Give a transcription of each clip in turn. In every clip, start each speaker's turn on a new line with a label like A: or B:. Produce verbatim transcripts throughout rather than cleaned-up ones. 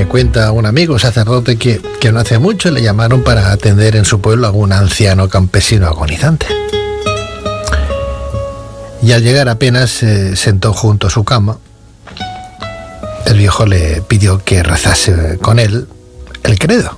A: Me cuenta un amigo sacerdote que, que no hace mucho le llamaron para atender en su pueblo a un anciano campesino agonizante. Y al llegar apenas se sentó junto a su cama. El viejo le pidió que rezase con él el credo.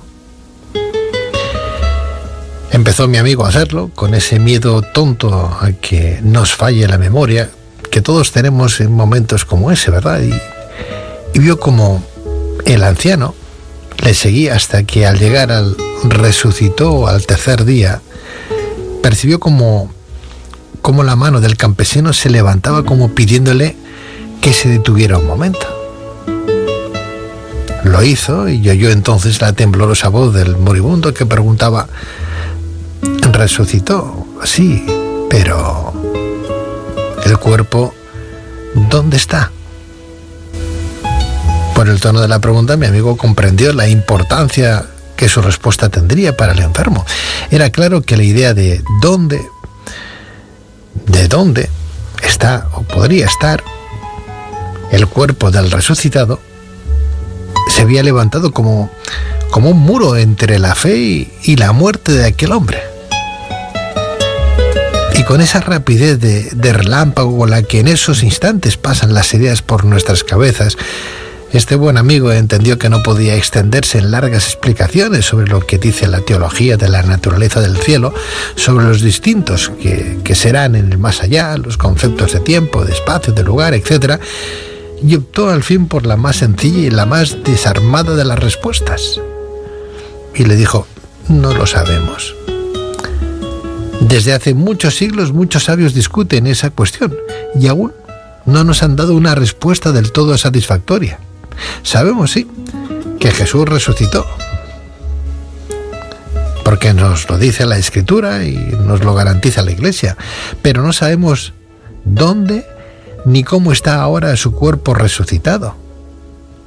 A: Empezó mi amigo a hacerlo, con ese miedo tonto a que nos falle la memoria, que todos tenemos en momentos como ese, ¿verdad? Y, y vio como el anciano le seguía hasta que al llegar al resucitó al tercer día, percibió como, como la mano del campesino se levantaba como pidiéndole que se detuviera un momento. Lo hizo y oyó entonces la temblorosa voz del moribundo que preguntaba: ¿resucitó? Sí, pero ¿el cuerpo dónde está? Por el tono de la pregunta, mi amigo comprendió la importancia que su respuesta tendría para el enfermo. Era claro que la idea de dónde, de dónde está o podría estar el cuerpo del resucitado se había levantado como, como un muro entre la fe y, y la muerte de aquel hombre. Y con esa rapidez de, de relámpago con la que en esos instantes pasan las ideas por nuestras cabezas, este buen amigo entendió que no podía extenderse en largas explicaciones sobre lo que dice la teología de la naturaleza del cielo, sobre los distintos que, que serán en el más allá, los conceptos de tiempo, de espacio, de lugar, etcétera, y optó al fin por la más sencilla y la más desarmada de las respuestas. Y le dijo: no lo sabemos. Desde hace muchos siglos muchos sabios discuten esa cuestión y aún no nos han dado una respuesta del todo satisfactoria. Sabemos, sí, que Jesús resucitó, porque nos lo dice la Escritura y nos lo garantiza la Iglesia, pero no sabemos dónde ni cómo está ahora su cuerpo resucitado.